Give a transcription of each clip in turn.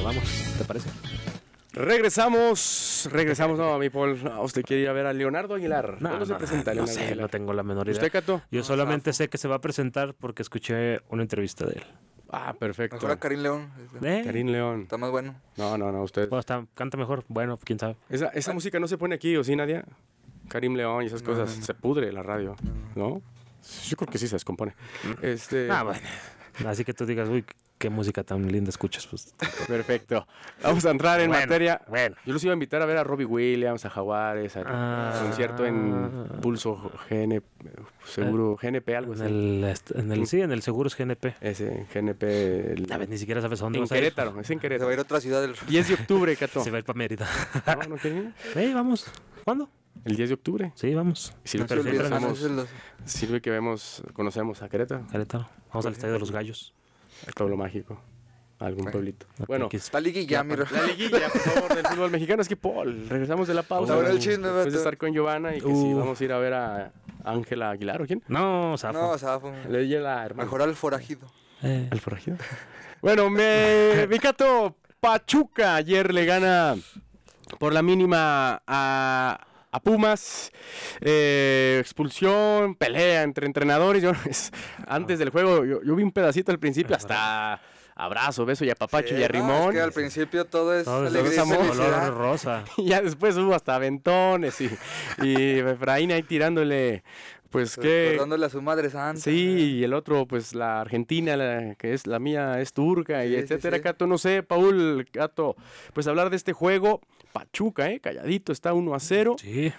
vamos, ¿te parece? Regresamos, no, mi Paul. No, usted quiere ir a ver a Leonardo Aguilar. ¿Cuándo se presenta no Leonardo sé, Aguilar? no tengo la menor idea. ¿Usted, Cato? Yo solamente sé que se va a presentar porque escuché una entrevista de él. Ah, perfecto. Mejor a Karim León. Karim León. Está más bueno. No, usted. Bueno, canta mejor. Bueno, quién sabe. Esa música no se pone aquí, ¿o sí, Nadia? Karim León y esas cosas. Se pudre la radio, ¿no? Yo creo que sí se descompone. Bueno. Así que tú digas, uy, qué música tan linda escuchas. Pues. Perfecto. Vamos a entrar en materia. Bueno. Yo los iba a invitar a ver a Robbie Williams, a Jaguares, al concierto en Pulso GNP, seguro GNP, algo así. En el Seguros GNP. Ese GNP. A ver, ni siquiera sabes a dónde En vas a ir. Querétaro, es en Se Querétaro. va a ir a otra ciudad del... 10 de octubre, Cato. Se va a ir para Mérida. ¿No quieren ir? Vamos. ¿Cuándo? El 10 de octubre. Sí, vamos. Sirve, No se olviden, sirve que conocemos a Querétaro, Querétaro. Vamos al Estadio de los Gallos. al pueblo mágico, a algún pueblito. Bueno, La liguilla, mira. la liguilla, por favor, del fútbol mexicano. Es que, Paul, regresamos de la pausa. Ahora el chisme, después de vato. estar con Giovanna y que sí, vamos a ir a ver a Ángela Aguilar, ¿o quién? No, Zafo. No, Zafo. Le oye la hermana. Mejor al forajido. ¿Al forajido? Bueno, mi Cato, Pachuca ayer le gana por la mínima a Pumas, expulsión, pelea entre entrenadores. Antes del juego, yo vi un pedacito al principio, hasta abrazo, beso y apapacho y arrimón. Es que al principio todo es alegría y amor, felicidad. Color rosa. Y ya después hubo hasta aventones y Efraín ahí tirándole, pues qué. Recordándole a su madre santa. Sí, y el otro, pues la Argentina, que es la mía, es turca, y Sí, etcétera. sí. Cato, no sé, Paul, Cato, pues hablar de este juego. Pachuca, calladito, está 1-0. Sí.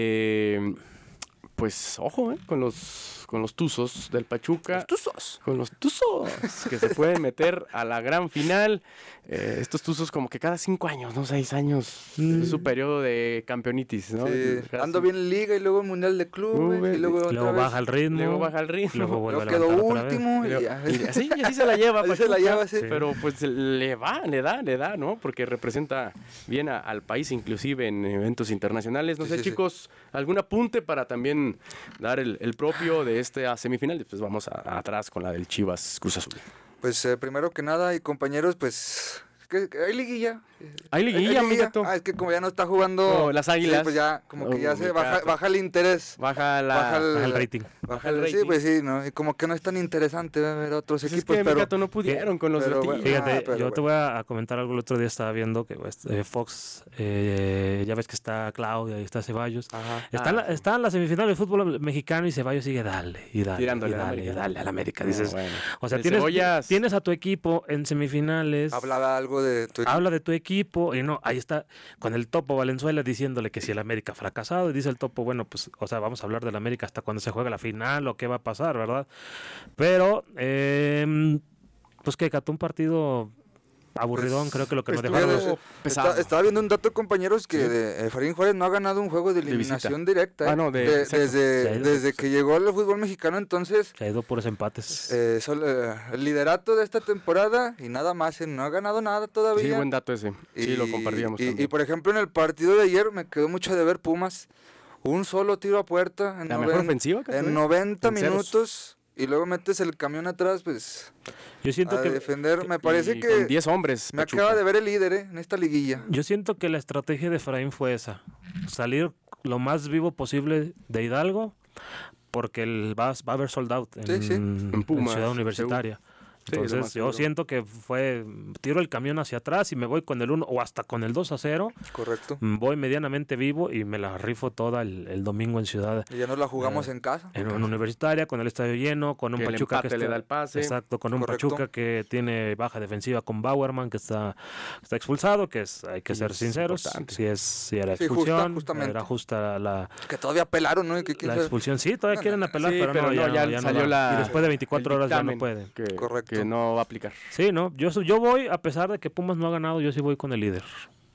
Pues ojo, con los tuzos del Pachuca. Con los tuzos que se pueden meter a la gran final. Estos tuzos como que cada 5 años, ¿no? 6 años. Es su periodo de campeonitis, ¿no? Sí, Cada ando bien en liga y luego en Mundial de Clubes y luego otra Luego vez. baja el ritmo. Luego baja el ritmo. Luego vuelve Luego a quedó levantar otra vez. último y Pero- ya. y así se la lleva. Así se la Pachuca. lleva, sí. Pero pues le da, ¿no? Porque representa bien al país, inclusive en eventos internacionales. No Sí, sé, sí, sí. chicos, algún apunte para también dar el propio de esta semifinal. Después vamos atrás con la del Chivas Cruz Azul. Pues primero que nada, y compañeros, pues que hay liguilla. Hay liguilla, mi gato. Es que como ya no está jugando No, las Águilas. sí, pues ya como que ya Oh, se mi baja, gato. baja el interés. Baja Baja el rating. Baja el el, sí, rating. pues sí, ¿no? Y como que no es tan interesante ver otros Pues es equipos, que, mi pero gato, no pudieron con los pero de bueno, Tigres. Fíjate, pero yo te voy a comentar algo. El otro día estaba viendo que Fox, ya ves que está Claudia y está Ceballos. Ajá. Está en la semifinal del fútbol mexicano y Ceballos sigue dale y dale Tirándole y a la dale y América. dale a la América. No, Dices, bueno. o sea, El Cebollas. tienes a tu equipo en semifinales. hablaba algo de tu equipo. Habla de tu equipo y no, ahí está con el Topo Valenzuela diciéndole que si el América ha fracasado y dice el Topo, bueno, pues, o sea, vamos a hablar del América hasta cuando se juegue la final o qué va a pasar, ¿verdad? Pero, pues que cató un partido aburridón, Pues, creo que lo que nos estuvo dejaron. Claro, pesado. Estaba viendo un dato, compañeros, que Sí. Efraín Juárez no ha ganado un juego de eliminación directa. Ah, no, exacto. desde que llegó al fútbol mexicano, entonces Se ha ido puros empates. el liderato de esta temporada y nada más, no ha ganado nada todavía. Sí, buen dato ese. Sí, lo compartíamos y también. por ejemplo, en el partido de ayer me quedó mucho de ver Pumas. Un solo tiro a puerta en, La mejor ofensiva, Cato, en 90 en ceros. minutos y luego metes el camión atrás, pues Yo siento a que defender. Me parece Y que con 10 hombres. me Pachuca. acaba de ver el líder en esta liguilla. Yo siento que la estrategia de Efraín fue esa, salir lo más vivo posible de Hidalgo, porque va a haber sold out Sí, sí. en Pumas, Ciudad Universitaria. Sí, lo más Entonces yo seguro. siento que fue, tiro el camión hacia atrás y me voy con el 1 o hasta con el 2-0, Correcto. voy medianamente vivo y me la rifo toda el domingo en Ciudad. Y ya nos la jugamos en casa. En una Universitaria, con el estadio lleno, con un Que el Pachuca empate le da el pase. Exacto, con un Correcto. Pachuca que tiene baja defensiva con Bauerman, que está expulsado, que hay que Y ser es sinceros, importante. si era Sí, expulsión, justamente. era justa la Que todavía pelaron, ¿no? Y que quién la sabe. expulsión. Sí, todavía quieren apelar, Sí, pero no, ya no salió da. la. Y después de 24 el horas ya no dictamen puede. Correcto. Que no va a aplicar. Sí, no, yo voy, a pesar de que Pumas no ha ganado, yo sí voy con el líder.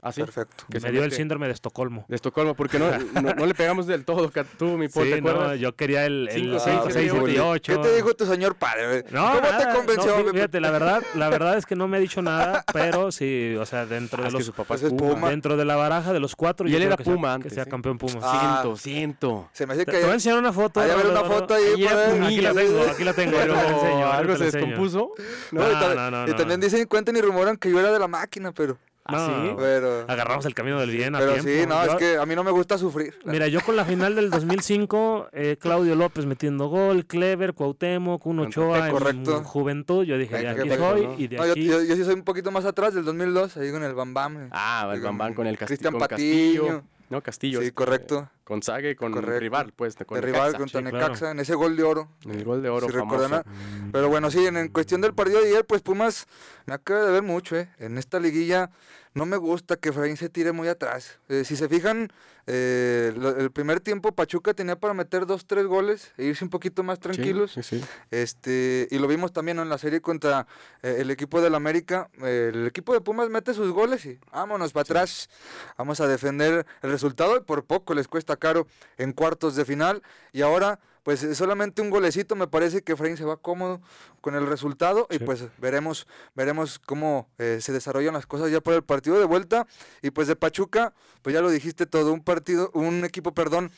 ¿Ah, sí? Perfecto. Me dio el síndrome de Estocolmo. De Estocolmo, porque no le pegamos del todo, tú, mi Paul, ¿te acuerdas? No, yo quería el 5, 6, 7 y 8. ¿Qué te dijo tu señor padre? No, ¿Cómo nada, te convenció? no, fíjate, la verdad es que no me ha dicho nada, pero sí, o sea, dentro de Es que los su papá pues es es Puma. Puma. dentro de la baraja de los 4, Y yo él creo era que Puma sea, antes, que sea campeón Puma. Siento. Se me hace Te que voy a enseñar una foto. hay a ver una Rodo, foto ahí Ahí por era ahí. Pumilla. Aquí la tengo. Pero ahorita te enseño, ahorita algo te se la enseño. descompuso. No, No, y no. también dicen, cuentan y rumoran que yo era de la máquina, pero... No, ¿sí? Pero, agarramos el camino del bien a pero tiempo. sí, no, Yo- es que a mí no me gusta sufrir. Mira, yo con la final del 2005, Claudio López metiendo gol, Clever, Cuauhtémoc, Uno Ochoa Correcto. en juventud, yo dije, de Ay, aquí qué soy ¿no? y de No, aquí... yo sí soy un poquito más atrás, del 2002, ahí con el Bam Bam. Ah, el Bambán con el Cristian con Patiño. Castillo. No, Castillo. Sí, correcto. Con Sague, con Correcto. rival, pues. Con De rival Necaxa. contra sí, Necaxa, claro. en ese gol de oro. El gol de oro Si famoso. recuerdan. Pero bueno, sí, en cuestión del partido de ayer, pues Pumas me acaba de ver mucho, En esta liguilla no me gusta que Efraín se tire muy atrás. Si se fijan, el primer tiempo Pachuca tenía para meter 2-3 goles e irse un poquito más tranquilos. Sí. Y lo vimos también, ¿no?, en la serie contra el equipo del América. El equipo de Pumas mete sus goles y vámonos para atrás. Vamos a defender el resultado y por poco les cuesta caro en cuartos de final. Y ahora, pues solamente un golecito, me parece que Efraín se va cómodo con el resultado y pues veremos cómo se desarrollan las cosas ya por el partido de vuelta. Y pues de Pachuca, pues ya lo dijiste todo, un equipo,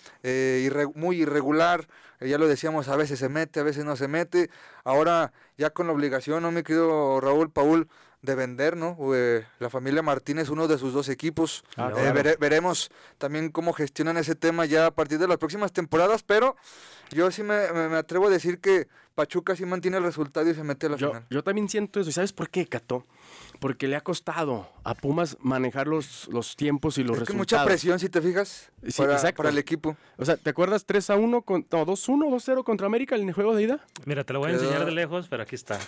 muy irregular. Ya lo decíamos, a veces se mete, a veces no se mete. Ahora ya con la obligación, ¿no, mi querido Raúl, Paul, de vender, ¿no? La familia Martínez, uno de sus 2 equipos. Claro. Veremos también cómo gestionan ese tema ya a partir de las próximas temporadas, pero yo sí me atrevo a decir que Pachuca sí mantiene el resultado y se mete a la final. Yo también siento eso. ¿Y sabes por qué, Cato? Porque le ha costado a Pumas manejar los tiempos y los Es que resultados. mucha presión, si te fijas, Sí, para exacto. el equipo. O sea, ¿te acuerdas 2-1, 2-0 contra América en el juego de ida? Mira, te lo voy a enseñar de lejos, pero aquí está.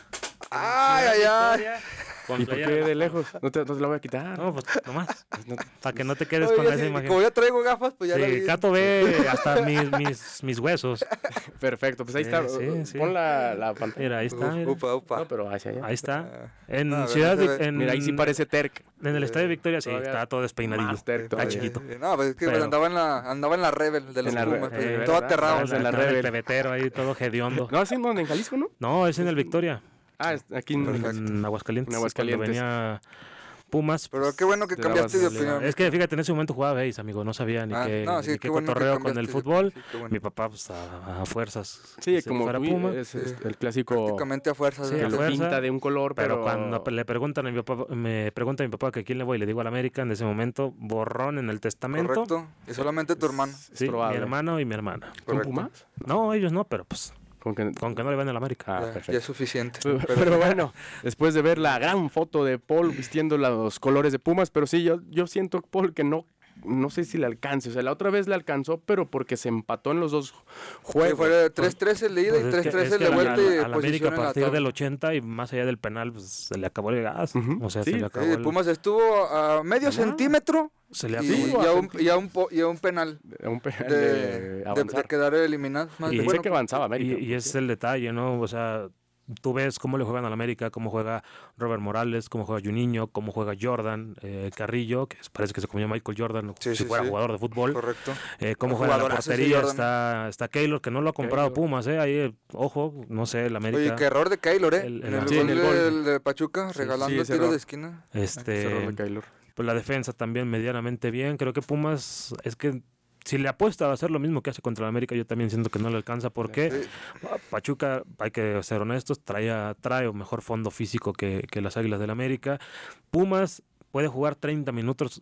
¡Ay! Con ¿Y por playera qué de abajo. lejos? No te la voy a quitar. No, pues nomás, No- para que no te quedes Oye, con esa sí, imagen. como ya traigo gafas, pues ya la Sí, vi. Cato ve hasta mis huesos. Perfecto, pues ahí Sí, está. sí. Pon la pantalla. Mira, ahí está. Mira. Upa. No, pero hacia allá. Ahí está. En No, a ver, Ciudad no se Vic- ve. en, Mira, ahí sí parece Terk. en el Estadio Victoria, sí, Todavía está todo despeinadillo. más terco Está todavía. chiquito. No, pues es que Pero- andaba en la Rebel de los En la Pumas, Rebel, pues, todo ¿verdad? aterrado. En la Acá el Rebel. pebetero ahí, todo hediondo. ¿No es en donde? ¿En Jalisco, no? No, es en el Victoria, Ah, aquí en... Perfecto. en Aguascalientes. En Aguascalientes. Cuando venía Pumas. Pero qué bueno que Te cambiaste de dabas- opinión. Es que fíjate, en ese momento jugaba béis, amigo. No sabía ni qué, sí, ni qué qué bueno que cotorreo con cambiaste el de- fútbol. sí, qué bueno. Mi papá, pues a fuerzas. Sí, que como fuera tú, Puma. es el clásico Prácticamente a fuerza. Sí, de- a que lo fuerza, pinta de un color, Pero pero... cuando le preguntan a mi papá, me pregunta a mi papá que a quién le voy, le digo al América, en ese momento, borrón en el testamento. Correcto. Y solamente tu hermano. Sí, mi probable. hermano y mi hermana. ¿Con Correcto. Pumas? No, ellos no, pero pues, Con que... con que no le van a la América. Ah, Ya perfecto. es suficiente. Pero bueno, después de ver la gran foto de Paul vistiendo los colores de Pumas, pero sí, yo siento, Paul, que no sé si le alcance. O sea, la otra vez le alcanzó, pero porque se empató en los 2 Sí, juegos. fue 3-3 el de ida Pues y es que- 3-3 es el que de a vuelta y la América posición a en la partir tabla. del 80 y más allá del penal, pues se le acabó el gas. Ujú, O sea, sí. se le acabó Sí, Pumas estuvo a medio centímetro se le y, acabó. y a un penal Un penal de, de de avanzar. quedar eliminado. Más Y- bien, Pensé bueno, que avanzaba América. Y ese es el detalle, ¿no? O sea, tú ves cómo le juegan al América, cómo juega Robert Morales, cómo juega Juninho, cómo juega Jordan Carrillo, que parece que se comió Michael Jordan Sí, si sí, fuera sí. jugador de fútbol. correcto. Cómo Un juega la jugadorazo ese portería, Jordan. está Keylor, que no lo ha comprado Keylor. Pumas, ahí, ojo, no sé, el América. Oye, qué error de Keylor, El- en el- el sí, gol en el gol. de Pachuca, Sí, regalando sí, ese tiro error. de esquina. Ese error de Keylor. Pues la defensa también medianamente bien. Creo que Pumas, es que si le apuesta a hacer lo mismo que hace contra el América, yo también siento que no le alcanza. Porque Sí. Pachuca, hay que ser honestos, trae un mejor fondo físico que las Águilas del América. Pumas puede jugar 30 minutos,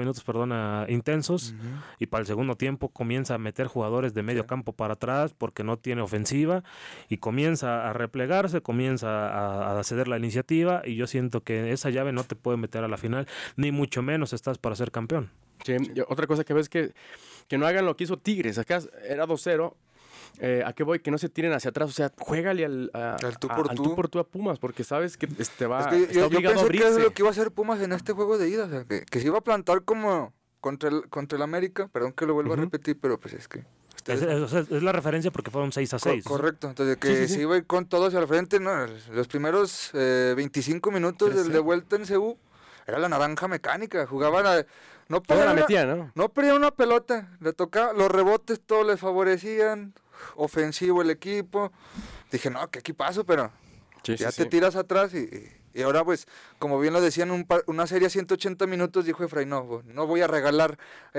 intensos, y para el segundo tiempo comienza a meter jugadores de medio campo para atrás porque no tiene ofensiva y comienza a replegarse, comienza a ceder la iniciativa, y yo siento que esa llave no te puede meter a la final, ni mucho menos estás para ser campeón. Sí, otra cosa que ves que no hagan lo que hizo Tigres. Acá era 2-0. ¿A qué voy? Que no se tiren hacia atrás. O sea, juégale al tú por tú. a Pumas, porque sabes que Es que está yo obligado a pensé que abrirse. es lo que iba a hacer Pumas en este juego de ida, o sea, que se iba a plantar como contra el América, perdón que lo vuelva a repetir, pero pues es que... Es la referencia porque fueron 6-6. Correcto, entonces que Sí. se iba a ir con todo hacia el frente, no, los primeros 25 minutos del de vuelta en CU, era la naranja mecánica, jugaban no Toda la podían metía, ¿no? no perdían una pelota, le tocaba, los rebotes todos les favorecían, ofensivo el equipo. Dije, no, qué equipazo, pero Sí, ya sí, te tiras atrás y ahora pues, como bien lo decían, una serie a 180 minutos, dijo Efraín, no voy a regalar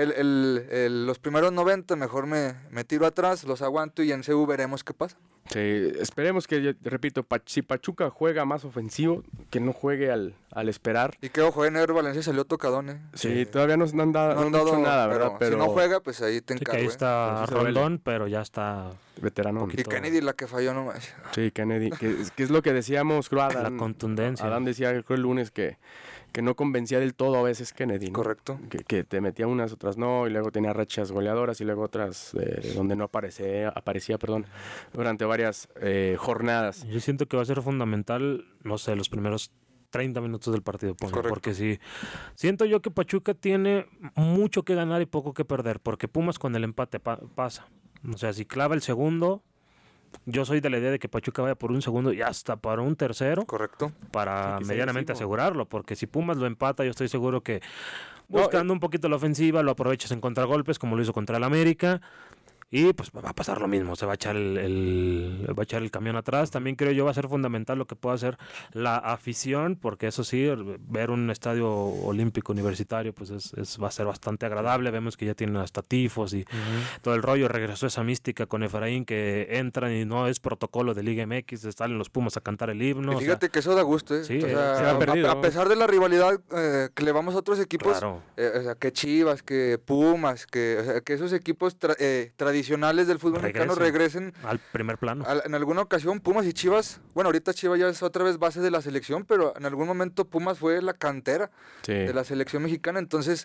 los primeros 90, mejor me tiro atrás, los aguanto y en CU veremos qué pasa. Sí, esperemos que, repito, si Pachuca juega más ofensivo, que no juegue al esperar. Y que ojo, Ener Valencia salió tocadón, Sí, todavía no han dado nada, ¿verdad? Pero si no juega, pues ahí te Sí, que encargo. ahí está Rondón, pero ya está veterano. Y Kennedy la que falló nomás. Sí, Kennedy, que es lo que decíamos, creo, la contundencia. Adán decía, creo, el lunes que no convencía del todo a veces Kennedy, ¿no? Correcto. Que te metía unas, otras no, y luego tenía rachas goleadoras y luego otras donde no aparecía durante varias jornadas. Yo siento que va a ser fundamental, no sé, los primeros 30 minutos del partido, porque sí, siento yo que Pachuca tiene mucho que ganar y poco que perder, porque Pumas con el empate pasa. O sea, si clava el segundo, yo soy de la idea de que Pachuca vaya por un segundo y hasta para un tercero. Correcto. Para Sí, medianamente agresivo. asegurarlo, porque si Pumas lo empata, yo estoy seguro que buscando un poquito la ofensiva, lo aprovechas en contragolpes, como lo hizo contra el América. Y pues va a pasar lo mismo, se va a echar va a echar el camión atrás. También creo yo va a ser fundamental lo que pueda hacer la afición, porque eso sí, ver un estadio olímpico universitario pues va a ser bastante agradable. Vemos que ya tienen hasta tifos y todo el rollo. Regresó esa mística con Efraín, que entran y no es protocolo de Liga MX, salen los Pumas a cantar el himno. Y fíjate que eso da gusto, ¿eh? Sí, O sea, se ha perdido. a pesar de la rivalidad que le vamos a otros equipos, claro. o sea, que Chivas, que Pumas, o sea, que esos equipos tradicionales del fútbol mexicano regresen al primer plano. En alguna ocasión Pumas y Chivas, bueno, ahorita Chivas ya es otra vez base de la selección, pero en algún momento Pumas fue la cantera de la selección mexicana. Entonces,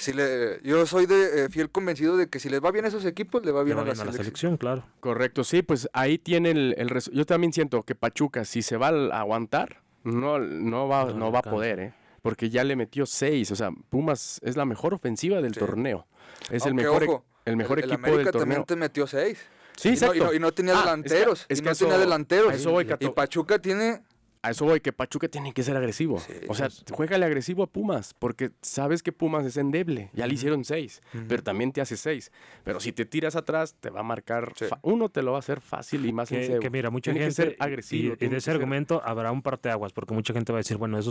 yo soy fiel convencido de que si les va bien a esos equipos, le va bien a la selección. Claro. Correcto, sí, pues ahí tiene yo también siento que Pachuca, si se va a aguantar, no va a poder, porque ya le metió 6, o sea, Pumas es la mejor ofensiva del torneo. Es el mejor equipo del América torneo. también te metió 6. Sí, exacto. Y no tenía delanteros. tenía delanteros. Y Pachuca tiene... A eso voy, que Pachuca tiene que ser agresivo. Sí, o sea, juégale agresivo a Pumas, porque sabes que Pumas es endeble. Ya le hicieron 6, pero también te hace 6. Pero si te tiras atrás, te va a marcar... Uno te lo va a hacer fácil y más en que mira, mucha tiene gente... que ser agresivo. Y de ese argumento habrá un parteaguas, porque mucha gente va a decir, bueno, de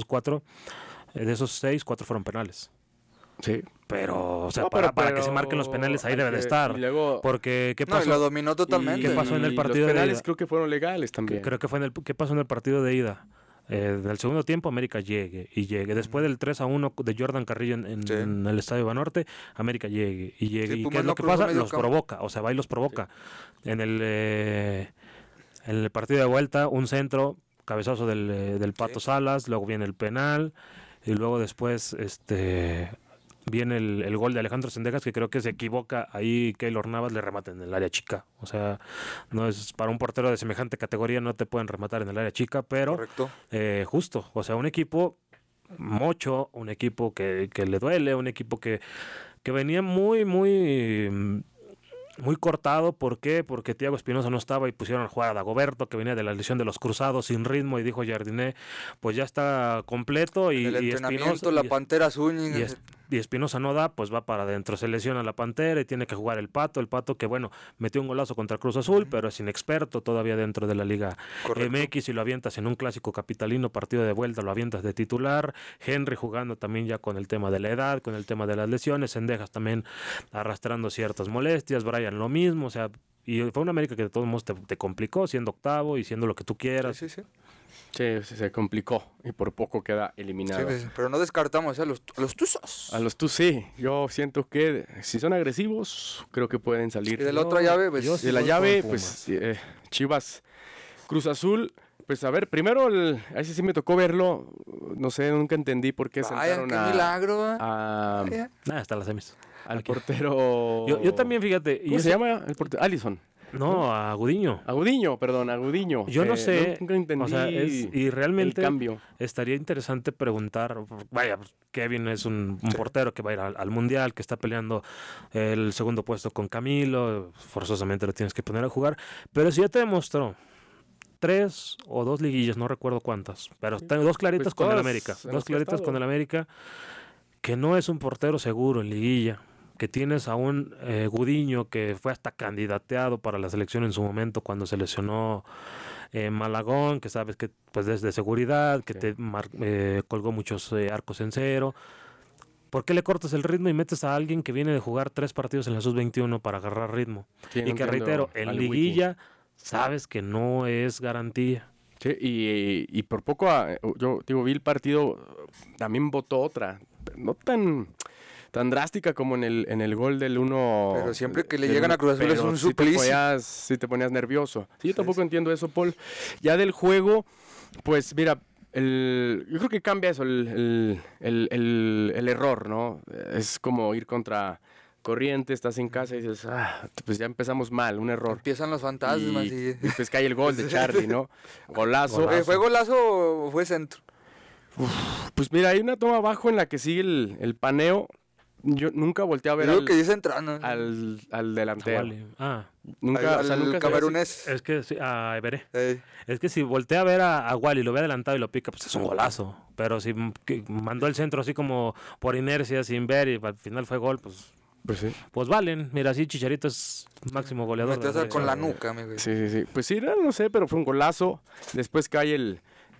esos 6, 4 fueron penales. Sí. Pero, o sea, para que se marquen los penales ahí debe de estar. Y luego, porque, ¿qué pasó? lo dominó totalmente. ¿Qué pasó en el partido los penales de ida? creo que fueron legales también. Creo que ¿qué pasó en el partido de ida? En el segundo tiempo América llegue. Después del 3-1 de Jordan Carrillo en el Estadio Banorte, América llegue. ¿Y qué es lo que pasa? Los provoca, o sea, va y los provoca. Sí. En el partido de vuelta, un centro, cabezazo del Pato Salas, luego viene el penal, y luego después viene el gol de Alejandro Sendejas, que creo que se equivoca ahí. Keylor Navas le remata en el área chica. O sea, no es para un portero de semejante categoría, no te pueden rematar en el área chica, pero justo. O sea, un equipo mocho, un equipo que le duele, un equipo que venía muy, muy... muy cortado. ¿Por qué? Porque Thiago Espinosa no estaba y pusieron a jugar a Dagoberto, que venía de la lesión de los cruzados, sin ritmo, y dijo Jardiné, pues ya está completo. Y el entrenamiento, Espinosa, la Pantera Zúñiga. Y Espinosa no da, pues va para adentro. Se lesiona la Pantera y tiene que jugar el Pato que bueno, metió un golazo contra Cruz Azul, pero es inexperto todavía dentro de la Liga MX, y lo avientas en un clásico capitalino, partido de vuelta, lo avientas de titular. Henry jugando también ya con el tema de la edad, con el tema de las lesiones. Sendejas también arrastrando ciertas molestias. Brian lo mismo, o sea, y fue una América que de todos modos te complicó, siendo octavo y siendo lo que tú quieras. Sí. Sí, se complicó y por poco queda eliminado. Sí, pero no descartamos a los Tuzos. A los Tuzos, sí. Yo siento que si son agresivos, creo que pueden salir. Y de la otra llave, pues... De la llave, pues Chivas, Cruz Azul. Pues a ver, primero, a ese sí me tocó verlo. No sé, nunca entendí por qué sentaron qué milagro. Hasta las semis. Al portero... Yo también, fíjate... ¿Cómo se llama el portero? Allison. No, a Gudiño. Agudiño. Yo no sé, nunca entendí, o sea, y realmente el cambio. Estaría interesante preguntar, vaya, Kevin es un portero que va a ir al Mundial, que está peleando el segundo puesto con Camilo, forzosamente lo tienes que poner a jugar, pero si ya te demostró 3 o 2 liguillas, no recuerdo cuántas, pero tengo 2 claritas Pues con el todas América. en 2 las que ha claritas estado. con el América, que no es un portero seguro en liguilla. Que tienes a un Gudiño que fue hasta candidateado para la selección en su momento cuando se lesionó Malagón, que sabes que pues desde seguridad, que Sí. colgó muchos arcos en cero. ¿Por qué le cortas el ritmo y metes a alguien que viene de jugar 3 partidos en la sub-21 para agarrar ritmo? Sí, no Y que entiendo reitero, en al liguilla sabes que no es garantía. Sí, y por poco, yo digo, vi el partido, también votó otra, no tan drástica como en el gol del 1. Pero siempre que le llegan a Cruz Azul es un suplicio. Sí te ponías nervioso. Sí, yo Sí, tampoco sí. entiendo eso, Paul. Ya del juego, pues mira, yo creo que cambia eso, el error, ¿no? Es como ir contra corriente, estás en casa y dices, pues ya empezamos mal, un error. Empiezan los fantasmas Y y... pues cae el gol de Charlie, ¿no? Golazo. ¿Fue golazo o fue centro? Pues mira, hay una toma abajo en la que sigue el paneo. Yo nunca volteé a ver Yo creo que dice entrando. al delantero. Wally. Nunca, o sea, nunca se ve camerunés. Es que sí, a Everé. Ey. Es que si voltea a ver a Wally, lo ve adelantado y lo pica, pues es un golazo. Pero si mandó el centro así como por inercia, sin ver, y al final fue gol, pues Pues sí. valen. Mira, así Chicharito es máximo goleador. de Metes con la selección. nuca, amigo. Sí. Pues sí, no sé, pero fue un golazo. Después cae el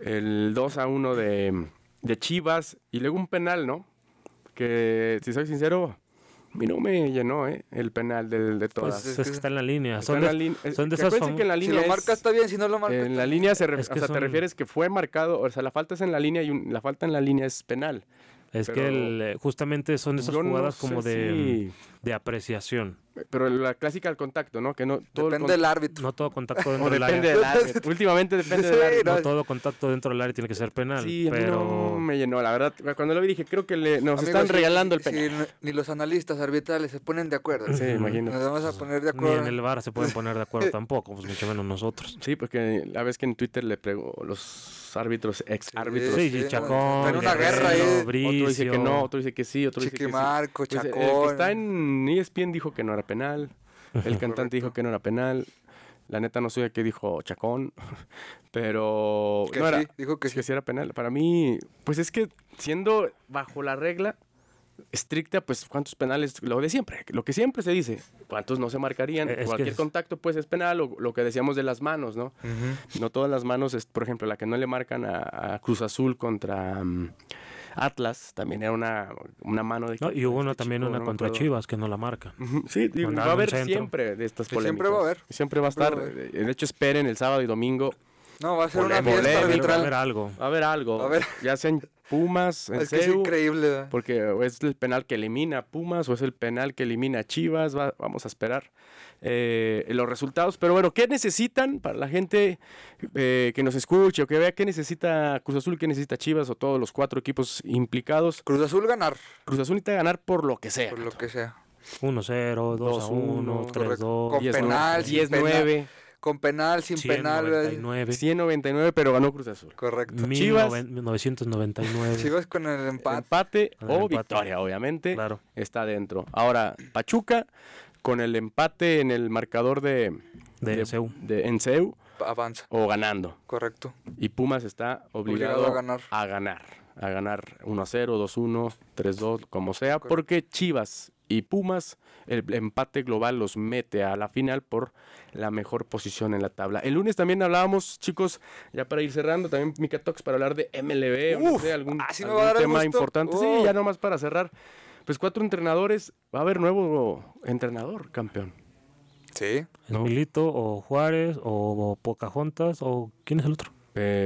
2-1 de Chivas y luego un penal, ¿no? Que, si soy sincero, a mí no me llenó, el penal de todas. Pues es que está en la línea. Está Son en de, la línea. son de Que esas acuérdense que en la Si línea lo marca está bien, si no lo marca en la está línea Es que te son- refieres que fue marcado, o sea, la falta es en la línea y la falta en la línea es penal. Es pero que justamente son de esas Yo no jugadas sé como si- de apreciación. Pero la clásica al contacto, ¿no? Que no todo Depende del árbitro. No todo contacto o dentro del depende área. del área. Últimamente depende Sí, del área. No no, todo contacto dentro del área tiene que ser penal. Sí, a mí pero no me llenó, la verdad. Cuando lo vi dije, creo que nos Amigo, están si- regalando el si penal. ni los analistas arbitrales se ponen de acuerdo. Sí, imagino. Nos vamos a poner de ni acuerdo. en el VAR se pueden poner de acuerdo tampoco, pues mucho menos nosotros. Sí, porque la vez que en Twitter le pregó los árbitros, ex árbitros. Sí, sí, Chacón, en una guerra Guerrero, ahí. Otro dice que Bricio. no, otro dice que sí, otro dice que sí. Chiquimarco, Pues, el que Chacón. está en ESPN dijo que no era penal. El cantante dijo que no era penal. La neta no sé qué dijo Chacón, pero Que no era. sí, dijo que sí. Sí era penal. Para mí, pues es que siendo bajo la regla estricta, pues cuántos penales, lo de siempre, lo que siempre se dice, cuántos no se marcarían, Es que cualquier es- contacto pues es penal, o lo que decíamos de las manos, ¿no? Ujú. No todas las manos, por ejemplo, la que no le marcan a Cruz Azul contra Atlas, también era una mano de... No, y hubo este también chico, una no me contra acuerdo. Chivas que no la marca. Ujú, sí, digo, Mandaron va a un haber centro. siempre de estas Sí, polémicas. siempre va a haber. Siempre va a Siempre estar. va a haber. De hecho, esperen el sábado y domingo. No, va a ser una Polémica, fiesta polémica, Va a arbitral. haber algo. Va a haber algo. A ver. Ya sea en Pumas, en Es que es CEU, increíble. ¿verdad? porque o es el penal que elimina a Pumas o es el penal que elimina a Chivas. Vamos a esperar los resultados. Pero bueno, ¿qué necesitan para la gente que nos escuche o que vea qué necesita Cruz Azul, qué necesita Chivas o todos los 4 equipos implicados? Cruz Azul ganar, Cruz Azul necesita ganar por lo que sea. por lo que sea. 1-0, 2-1, 3-2. Con penal, sin 10-9, Con penal, sin penal. ¿verdad? 199. 199, pero ganó Cruz Azul. Correcto. Chivas. 1999. Chivas con el empate. Empate Con el o empate. victoria, obviamente. Claro. Está dentro. Ahora, Pachuca, con el empate en el marcador De CEU. en CEU, Avanza. o ganando. Correcto. Y Pumas está obligado Obligado a ganar. a ganar 1-0, 2-1, 3-2, como sea, porque Chivas y Pumas, el empate global los mete a la final por la mejor posición en la tabla. El lunes también hablábamos, chicos, ya para ir cerrando, también Mica Talks para hablar de MLB, o no Uf, sé, algún así me va a dar el tema gusto. importante. Sí, ya nomás para cerrar. Pues 4 entrenadores, va a haber nuevo entrenador, campeón. Sí. ¿Es Milito o Juárez o Pocahontas o quién es el otro?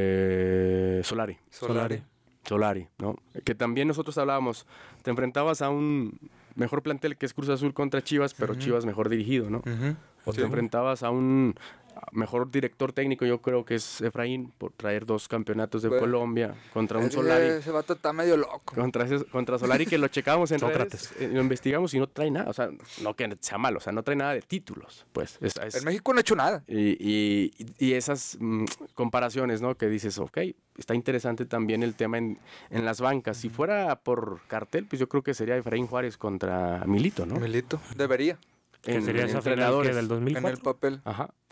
Solari, ¿no? Que también nosotros hablábamos, te enfrentabas a un mejor plantel que es Cruz Azul contra Chivas, pero Chivas mejor dirigido, ¿no? Ujú. O Sí. te enfrentabas a un mejor director técnico, yo creo que es Efraín, por traer 2 campeonatos de Bueno. Colombia contra un Ese- Solari. Ese vato está medio loco. Contra Solari, que lo checábamos en Sócrates. redes, lo investigamos y no trae nada, o sea, no que sea malo, o sea, no trae nada de títulos, pues. En México no ha hecho nada. Y esas comparaciones, ¿no? Que dices, ok, está interesante también el tema en las bancas. Si fuera por cartel, pues yo creo que sería Efraín Juárez contra Milito, ¿no? Milito. Debería. Que sería esa final que del En el 2004. papel. Ajá.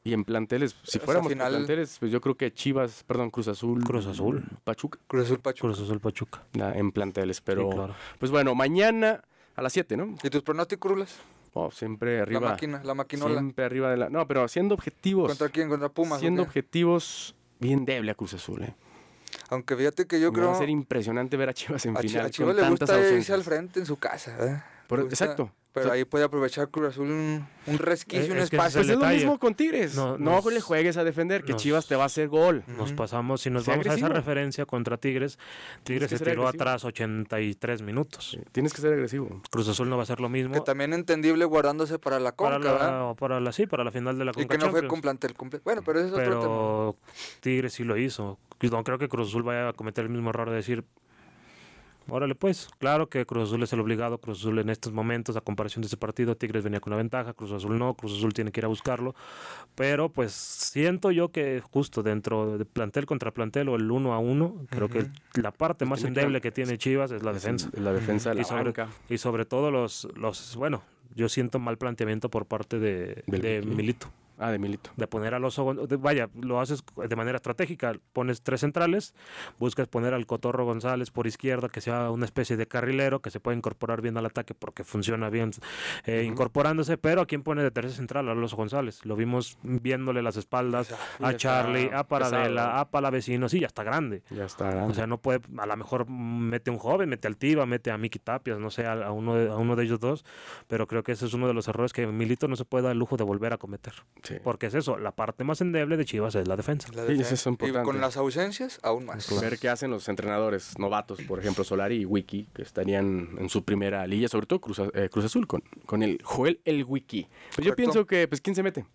Y en planteles, si fuéramos por planteles, pues yo creo que Cruz Azul. Pachuca. Cruz Azul Pachuca. En planteles, pero... Sí, claro. Pues bueno, mañana a las 7, ¿no? ¿Y tus pronósticos, Rulas? Siempre arriba. La maquinola. Siempre arriba de la... No, pero siendo objetivos. ¿Contra quién? ¿Contra Pumas? Siendo objetivos, bien débil a Cruz Azul, Aunque fíjate que yo creo... Va a ser impresionante ver a Chivas en final. A Chivas le gusta irse al frente en su casa, Exacto. Pero ahí puede aprovechar Cruz Azul un resquicio, un espacio. Pues es lo mismo con Tigres. No le juegues a defender, que Chivas te va a hacer gol. Nos pasamos, si nos vamos agresivo. A esa referencia contra Tigres se tiró atrás 83 minutos. Sí, tienes que ser agresivo. Cruz Azul no va a ser lo mismo. Que también entendible guardándose para la Conca, para la final de la Conca. Y que no fue con plantel completo. Bueno, pero eso es otro tema. Pero Tigres sí lo hizo. No creo que Cruz Azul vaya a cometer el mismo error de decir... Órale pues, claro que Cruz Azul es el obligado, Cruz Azul en estos momentos, a comparación de ese partido, Tigres venía con una ventaja, Cruz Azul no, Cruz Azul tiene que ir a buscarlo, pero pues siento yo que justo dentro de plantel contra plantel o el 1-1, creo que la parte más endeble que tiene Chivas es la defensa. La defensa de la banca. Y sobre todo bueno, yo siento mal planteamiento por parte de Milito. De Milito. De poner al Oso, lo haces de manera estratégica, pones 3 centrales, buscas poner al Cotorro González por izquierda, que sea una especie de carrilero, que se pueda incorporar bien al ataque porque funciona bien incorporándose, pero ¿a quién pone de tercer central? Al Oso González. Lo vimos viéndole las espaldas a Charlie, a Paradela, a Palavecino, sí, ya está grande. O sea, no puede, a lo mejor mete un joven, mete al Tiva, mete a Miki Tapias, no sé, a uno de ellos dos, pero creo que ese es uno de los errores que Milito no se puede dar el lujo de volver a cometer. Sí. Porque es eso, la parte más endeble de Chivas es la defensa. Sí, eso es importante. Y con las ausencias, aún más. Ver qué hacen los entrenadores novatos, por ejemplo, Solari y Wiki, que estarían en su primera liga, sobre todo Cruz Azul, con el Joel El Wiki. Pues yo pienso que, ¿quién se mete?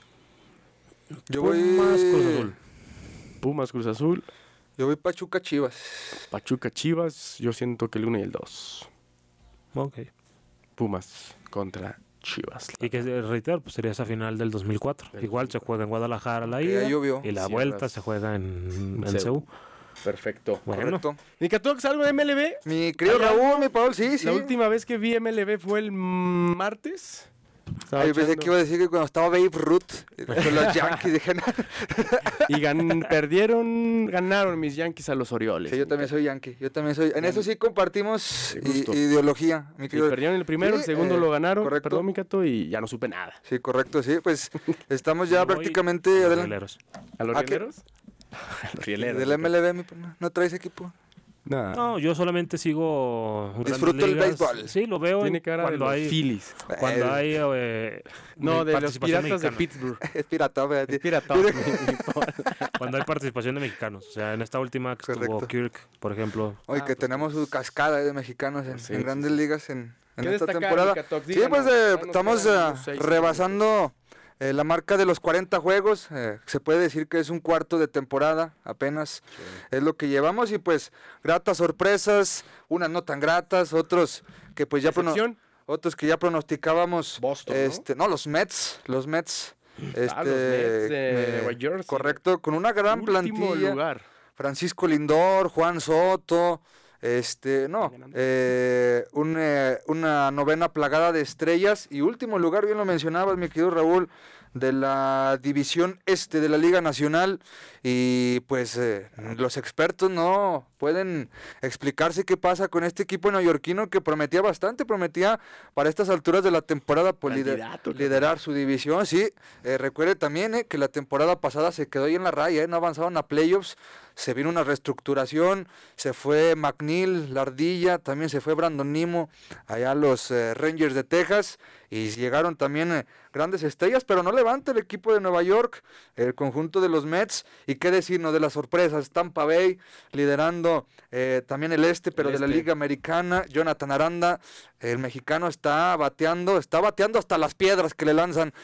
Yo voy... Pumas, Cruz Azul. Yo voy Pachuca, Chivas. Yo siento que el 1 y el 2. Ok. Pumas contra Chivas. Y que reitero, pues sería esa final del 2004. Igual se juega en Guadalajara la ida y la vuelta se juega en CU. Perfecto. Bueno. Correcto. ¿Nicatox, algo de MLB? Mi querido Raúl, mi Paul, sí. La última vez que vi MLB fue el martes. Pensé que iba a decir que cuando estaba Babe Ruth con los Yankees y ganaron mis Yankees a los Orioles. Sí, yo también soy Yankee. En eso sí compartimos ideología. Mi querido. Perdieron el primero, el segundo lo ganaron. Correcto. Perdón, mi Cato, y ya no supe nada. Sí, correcto, sí. Pues estamos ya prácticamente adelante. ¿A los rieleros? Del MLB, ¿no traes equipo? No, yo solamente sigo. Disfruto el béisbol. Sí, lo veo. Tiene cara cuando de los Phillies. Cuando hay. De los Piratas de Pittsburgh. Es pirata, Cuando hay participación de mexicanos. O sea, en esta última que estuvo Kirk, por ejemplo. Hoy que tenemos su cascada de mexicanos en grandes ligas en esta temporada. Sí, pues estamos rebasando la marca de los 40 juegos. Se puede decir que es un cuarto de temporada apenas. Sí. Es lo que llevamos y pues gratas sorpresas, unas no tan gratas, otros que pues ya pronosticábamos. Boston, ¿no? Los Mets. Los Mets de Nueva Jersey. Correcto, con una gran plantilla. Lugar. Francisco Lindor, Juan Soto, una novena plagada de estrellas y último lugar, bien lo mencionabas, mi querido Raúl, de la división este de la Liga Nacional y pues los expertos no pueden explicarse qué pasa con este equipo neoyorquino que prometía para estas alturas de la temporada pues, liderar su división. Sí, recuerde también que la temporada pasada se quedó ahí en la raya, no avanzaron a playoffs, se vino una reestructuración, se fue McNeil, la Ardilla, también se fue Brandon Nimmo allá a los Rangers de Texas y llegaron también grandes estrellas, pero no levanta el equipo de Nueva York, el conjunto de los Mets, y qué decirnos de las sorpresas, Tampa Bay liderando también el pero de la Liga Americana, Jonathan Aranda, el mexicano está bateando hasta las piedras que le lanzan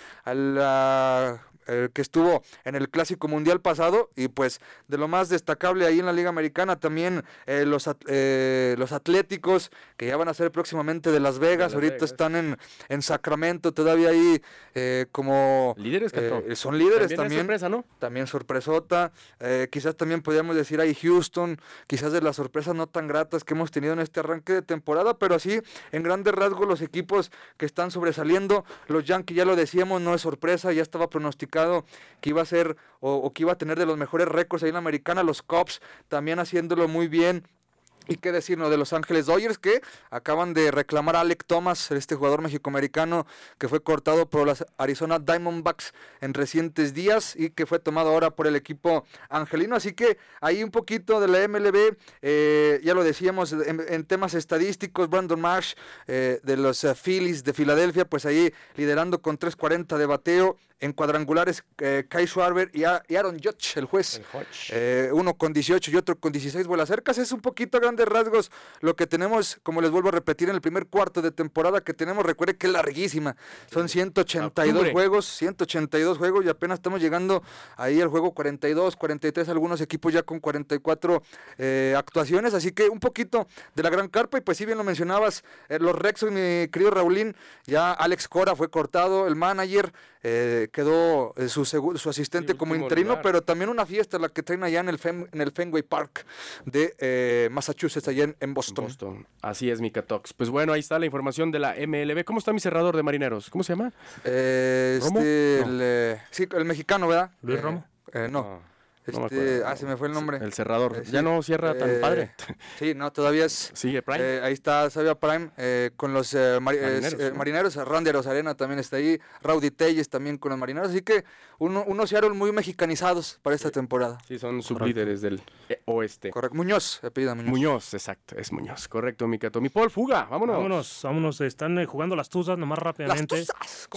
que estuvo en el Clásico Mundial pasado, y pues de lo más destacable ahí en la Liga Americana también los Atléticos, que ya van a ser próximamente de Las Vegas, ahorita están en Sacramento, todavía ahí como líderes, son líderes también. Sorpresa, ¿no? También sorpresota, quizás también podríamos decir ahí Houston, quizás de las sorpresas no tan gratas que hemos tenido en este arranque de temporada, pero así en grandes rasgos los equipos que están sobresaliendo, los Yankees ya lo decíamos, no es sorpresa, ya estaba pronosticado pronosticado que iba a ser o que iba a tener de los mejores récords ahí en la americana. Los Cubs también haciéndolo muy bien. Y qué decirnos de Los Ángeles Dodgers, que acaban de reclamar a Alek Thomas, este jugador mexicoamericano que fue cortado por las Arizona Diamondbacks en recientes días y que fue tomado ahora por el equipo angelino. Así que ahí un poquito de la MLB, ya lo decíamos en temas estadísticos, Brandon Marsh de los Phillies de Filadelfia, pues ahí liderando con 3.40 de bateo. En cuadrangulares, Kyle Schwarber y Aaron Judge, el juez. Uno con 18 y otro con 16 vuelas cercas. Es un poquito a grandes rasgos lo que tenemos, como les vuelvo a repetir, en el primer cuarto de temporada que tenemos. Recuerde que es larguísima. Son 182 juegos y apenas estamos llegando ahí al juego 42, 43, algunos equipos ya con 44 actuaciones. Así que un poquito de la gran carpa. Y pues si bien lo mencionabas, los Red Sox, mi querido Raulín, ya Alex Cora fue cortado, el manager. Quedó su asistente como interino, lugar. Pero también una fiesta la que traen allá en el Fenway Park de Massachusetts, allá en Boston. Así es, Mika Tox. Pues bueno, ahí está la información de la MLB. ¿Cómo está mi cerrador de Marineros? ¿Cómo se llama? ¿Romo? Sí, el mexicano, ¿verdad? ¿Luis Romo? No. Se me fue el nombre. El cerrador. Ya no cierra tan padre. Sí, no, todavía es. Sigue Prime. Ahí está Sabia Prime con los Marineros. Randy Arozarena también está ahí. Rowdy Telles también con los Marineros. Así que unos Seattle muy mexicanizados para esta temporada. Sí, son sublíderes del oeste. Correcto. Muñoz, apellida Muñoz. Muñoz, exacto. Es Muñoz. Correcto, Mikato. Mi Paul, fuga. Vámonos. Están jugando las Tuzas nomás rápidamente. Las Tuzas.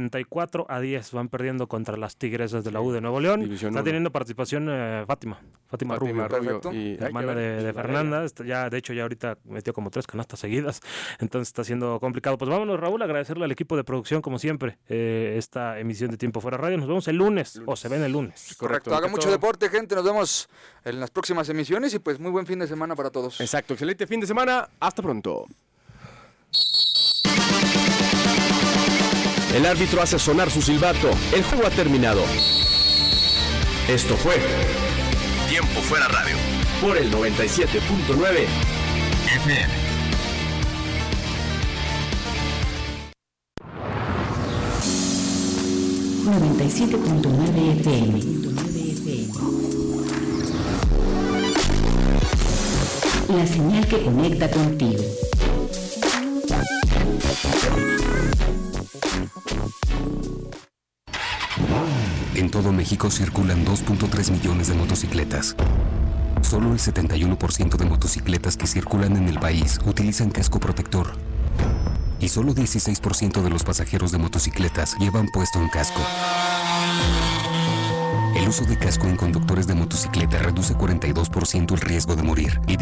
54-10 van perdiendo contra las Tigresas de la U de Nuevo León. Está teniendo participación Fátima Rubio, hermana de Fernanda. Ya ahorita metió como 3 canastas seguidas, entonces está siendo complicado. Pues vámonos, Raúl, agradecerle al equipo de producción como siempre esta emisión de Tiempo Fuera Radio. Nos vemos el lunes. O se ven el lunes. Correcto. Haga mucho deporte, gente. Nos vemos en las próximas emisiones y pues muy buen fin de semana para todos. Exacto, excelente fin de semana. Hasta pronto. El árbitro hace sonar su silbato. El juego ha terminado. Esto fue Tiempo Fuera Radio por el 97.9 FM. .9 FM. La señal que conecta contigo. En todo México circulan 2.3 millones de motocicletas. Solo el 71% de motocicletas que circulan en el país utilizan casco protector. Y solo 16% de los pasajeros de motocicletas llevan puesto un casco. El uso de casco en conductores de motocicleta reduce 42% el riesgo de morir y